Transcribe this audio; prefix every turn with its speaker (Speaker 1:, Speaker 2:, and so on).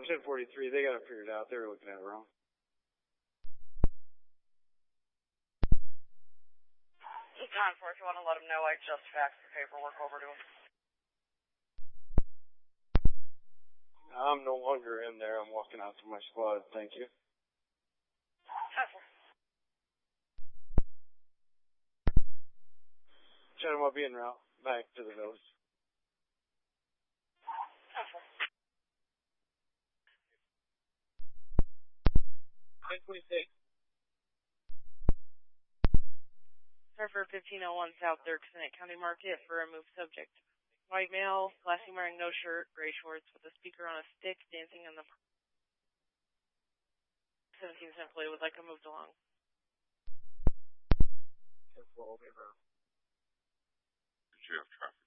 Speaker 1: on 1043, they got it figured out. They were looking at it wrong.
Speaker 2: Time for if you want to let them know, I just faxed the paperwork over to them.
Speaker 1: I'm no longer in there. I'm walking out to my squad. Thank you. Gentlemen, I'll be en route back to the village. 1026.
Speaker 2: For 1501 South Dirksen at County Market for a moved subject. White male, last seen wearing no shirt, gray shorts with a speaker on a stick, dancing in the 17th employee would like to move along.
Speaker 3: Did you have traffic?